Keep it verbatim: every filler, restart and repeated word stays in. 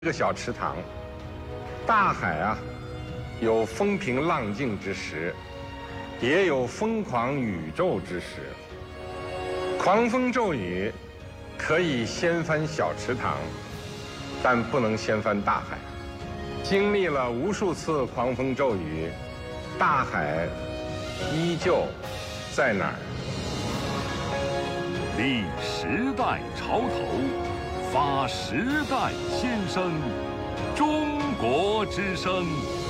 这个小池塘，大海啊，有风平浪静之时，也有疯狂宇宙之时。狂风骤雨可以掀翻小池塘，但不能掀翻大海。经历了无数次狂风骤雨，大海依旧在哪儿？ 立时代潮头，发时代心声，中国之声。